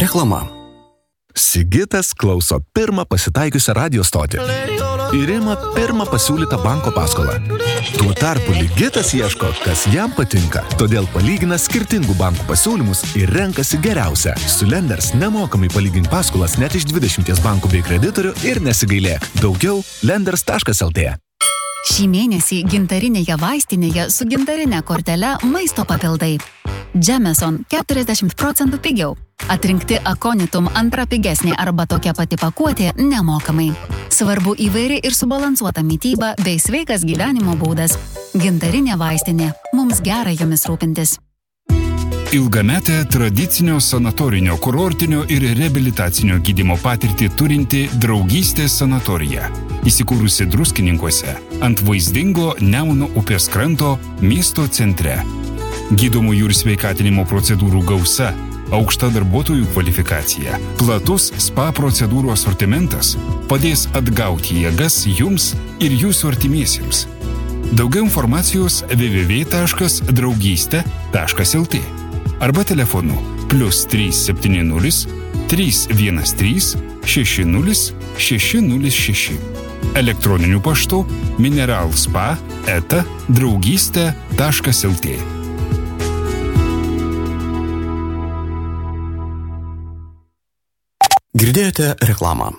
Reklama. Sigitas klauso pirmą pasitaikiusią radio stotį ir ima pirmą pasiūlytą banko paskolą. Tuo tarpu Ligitas ieško, kas jam patinka, todėl palygina skirtingų bankų pasiūlymus ir renkasi geriausią. Su Lenders nemokamai palygink paskolas net iš 20 bankų bei kreditorių ir nesigailėk. Daugiau lenders.lt. Šį mėnesį gintarinėje vaistinėje su gintarinė kortele maisto papildai. Jameson 40% pigiau. Atrinkti Aconitum antra pigesnė arba tokia pati pakuotė nemokamai. Svarbu įvairi ir subalansuota mityba bei sveikas gyvenimo būdas. Gintarinė vaistinė. Mums gera jomis rūpintis. Ilgametę tradicinio sanatorinio, kurortinio ir reabilitacinio gydymo patirtį turinti Draugystės sanatorija. Įsikūrusi Druskininkuose ant vaizdingo Nemuno upės kranto miesto centre. Gydomųjų ir sveikatinimo procedūrų gausa, aukšta darbuotojų kvalifikacija, platus spa procedūrų asortimentas padės atgauti jėgas jums ir jūsų artimiesiems. Daugiau informacijos www.draugyste.lt arba telefonu +370 313 60 606. Elektroniniu paštu mineralspa@draugyste.lt. Girdėjote reklamą.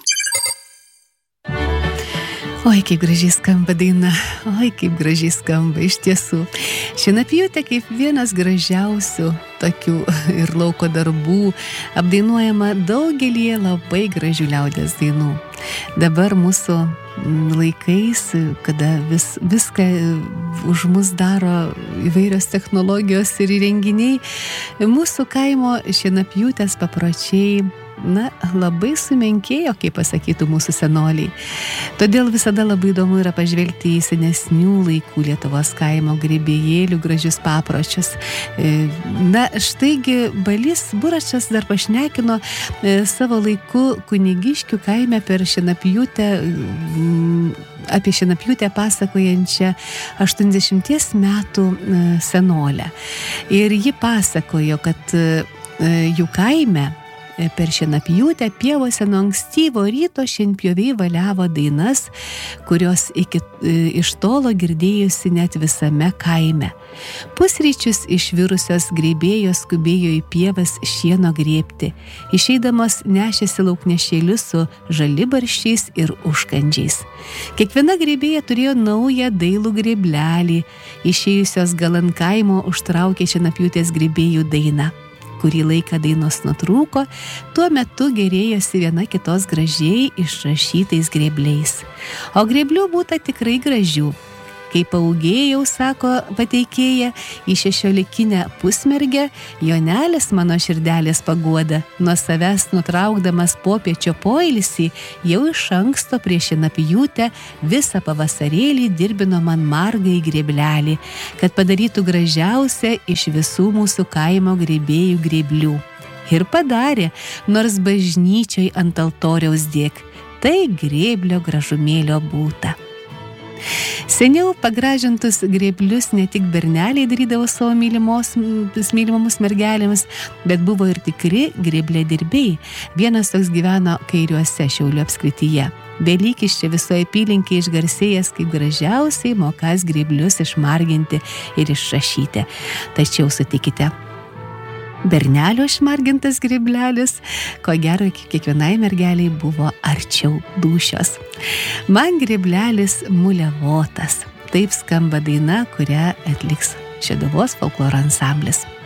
Oi, kaip gražiai skamba daina, oi, kaip gražiai skamba iš tiesų. Šienapjūtė kaip vienas gražiausių tokių ir lauko darbų, apdainuojama daugelį labai gražių liaudies dainų. Dabar mūsų laikais, kada viską už mus daro įvairios technologijos ir įrenginiai, mūsų kaimo šienapjūtės papročiai labai sumenkėjo, kaip pasakytų mūsų senoliai. Todėl visada labai įdomu yra pažvelgti į senesnių laikų Lietuvos kaimo grybėjėlių gražius papročius. Štaigi Balys Buračas dar pašnekino savo laiku Kunigiškių kaime per šienapjūtę, apie šienapjūtę pasakojančią 80 metų senolę. Ir ji pasakojo, kad jų kaime per šienapjūtę pievose nuo ankstyvo ryto šienpjoviai valiavo dainas, kurios iš tolo girdėjusi net visame kaime. Pusryčius išvirusios grėbėjos skubėjo į pievas šieno grėbti. Išeidamos nešėsi lauknešėlius su žalibarščiais ir užkandžiais. Kiekviena grėbėja turėjo naują dailų grėblelį. Išėjusios gal ant kaimo užtraukė šienapjūtės grėbėjų dainą. Kurį laiką dainos nutrūko, tuo metu gerėjosi viena kitos gražiai išrašytais grėbliais. O grėblių būta tikrai gražių. Kai paūgėjau, sako pateikėja, į 16 pusmergę, Jonelis mano širdelės paguoda, nuo savęs nutraukdamas popiečio poilsį, jau iš anksto prieš šienapjūtę visą pavasarėlį dirbino man margai grėblelį, kad padarytų gražiausią iš visų mūsų kaimo grėbėjų grėblių. Ir padarė, nors bažnyčioj ant altoriaus dėk, tai grėblio gražumėlio būta. Seniau pagražintus grėblius ne tik berneliai darydavo savo mylimomus mergelėmis, bet buvo ir tikri grėblėdirbiai. Vienas toks gyveno Kairiuose, Šiaulių apskrityje. Velykis čia visoje apylinkėje išgarsėjęs kaip gražiausiai mokas grėblius išmarginti ir išrašyti. Tačiau sutikite, bernelio išmargintas grėblelis, ko gero kiekvienai mergeliai buvo arčiau dūšios. Man grėblelis muliavotas. Taip skamba daina, kurią atliks Šeduvos folkloro ansamblis.